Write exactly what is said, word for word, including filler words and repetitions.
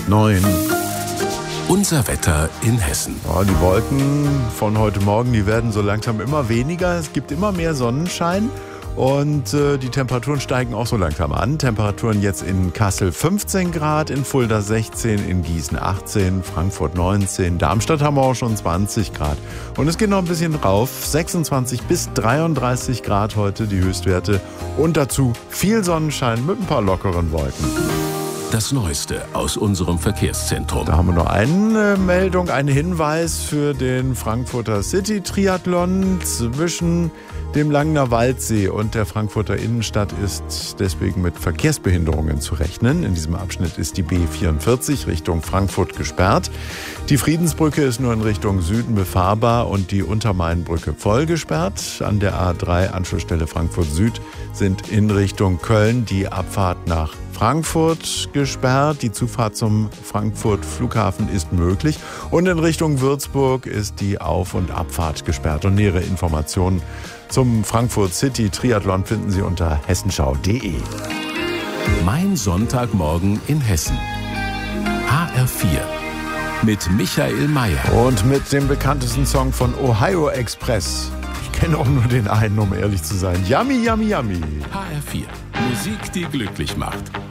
halb neun. Unser Wetter in Hessen. Ja, die Wolken von heute Morgen, die werden so langsam immer weniger. Es gibt immer mehr Sonnenschein und äh, die Temperaturen steigen auch so langsam an. Temperaturen jetzt in Kassel fünfzehn Grad, in Fulda sechzehn, in Gießen achtzehn, Frankfurt neunzehn, Darmstadt haben wir auch schon zwanzig Grad. Und es geht noch ein bisschen rauf, sechsundzwanzig bis dreiunddreißig Grad heute die Höchstwerte und dazu viel Sonnenschein mit ein paar lockeren Wolken. Das Neueste aus unserem Verkehrszentrum. Da haben wir noch eine Meldung, einen Hinweis für den Frankfurter City-Triathlon. Zwischen dem Langener Waldsee und der Frankfurter Innenstadt ist deswegen mit Verkehrsbehinderungen zu rechnen. In diesem Abschnitt ist die B vierundvierzig Richtung Frankfurt gesperrt. Die Friedensbrücke ist nur in Richtung Süden befahrbar und die Untermainbrücke voll gesperrt. An der A drei Anschlussstelle Frankfurt Süd sind in Richtung Köln die Abfahrt nach Frankfurt gesperrt. Die Zufahrt zum Frankfurt Flughafen ist möglich. Und in Richtung Würzburg ist die Auf- und Abfahrt gesperrt. Und nähere Informationen zum Frankfurt City Triathlon finden Sie unter hessenschau punkt de. Mein Sonntagmorgen in Hessen. H R vier. Mit Michael Mayer. Und mit dem bekanntesten Song von Ohio Express. Ich kenne auch nur den einen, um ehrlich zu sein. Yummy, yummy, yummy. H R vier. Musik, die glücklich macht.